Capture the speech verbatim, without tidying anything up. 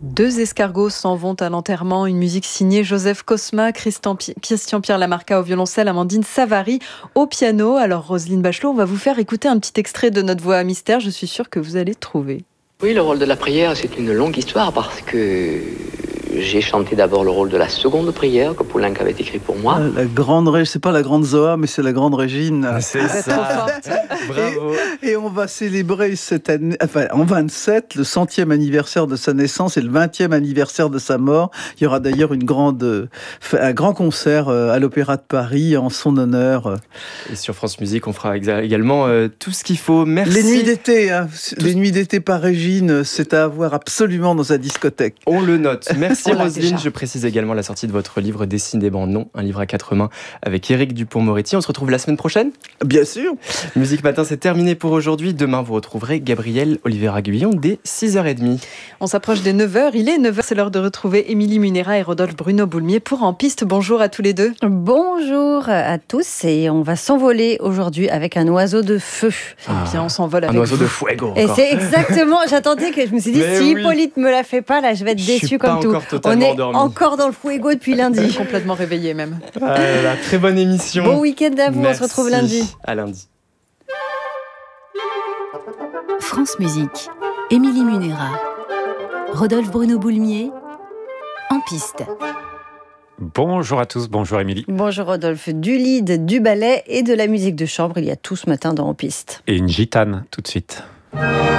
Deux escargots s'en vont à l'enterrement, une musique signée Joseph Cosma, Christian, Pi- Christian Pierre Lamarca au violoncelle, Amandine Savary au piano. Alors Roselyne Bachelot, on va vous faire écouter un petit extrait de notre voix à mystère, je suis sûre que vous allez trouver. Oui, le rôle de la prière, c'est une longue histoire parce que j'ai chanté d'abord le rôle de la seconde prière que Poulenc avait écrit pour moi. Ah, la grande Ré- c'est pas la grande Zoa, mais c'est la grande Régine. C'est ça. Bravo. Et, et on va célébrer cette année, enfin, en vingt-sept, le centième anniversaire de sa naissance et le vingtième anniversaire de sa mort. Il y aura d'ailleurs une grande, un grand concert à l'Opéra de Paris en son honneur. Et sur France Musique, on fera également euh, tout ce qu'il faut. Merci. Les nuits d'été, hein. Tout... les nuits d'été par Régine, c'est à avoir absolument dans sa discothèque. On le note. Merci Roselyne. déjà. Je précise également la sortie de votre livre Décidément non, un livre à quatre mains avec Éric Dupond-Moretti. On se retrouve la semaine prochaine. Bien sûr. Musique Matin, c'est terminé pour aujourd'hui. Demain, vous retrouverez Gabriel Oliveira Guillon dès six heures trente. On s'approche des neuf heures, il est neuf heures, c'est l'heure de retrouver Émilie Munera et Rodolphe Bruno Boulmier pour En Piste. Bonjour à tous les deux. Bonjour à tous et on va s'envoler aujourd'hui avec un oiseau de feu. Ah. Eh bien, on s'envole avec Un oiseau vous. de fuego. Et encore. c'est exactement, j'attendais que je me suis dit, Mais si oui. Hippolyte me la fait pas, là je vais être Je déçue suis comme pas tout. encore totalement On est endormi. encore dans le fuego depuis lundi. Complètement réveillé même. Ah là là, très bonne émission. Bon week-end à vous, Merci. on se retrouve lundi. À lundi. France Musique, Émilie Munera, Rodolphe Bruno Boulmier, En Piste. Bonjour à tous, bonjour Émilie. Bonjour Rodolphe, du lead, du ballet et de la musique de chambre, il y a tout ce matin dans En Piste. Et une gitane tout de suite.